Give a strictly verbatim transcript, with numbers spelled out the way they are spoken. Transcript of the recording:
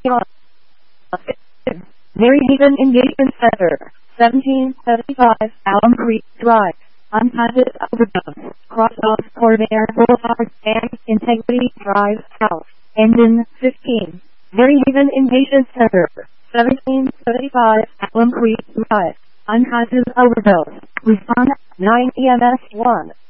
Maryhaven Engagement Center, seventeen seventy-five Alum Creek Drive, Unconscious Overdose, Crossroads Corvair Boulevard, and Integrity Drive South, Engine fifteen. Maryhaven Engagement Center, seventeen seventy-five Alum Creek Drive, Unconscious Overdose, Respond nine E M S one.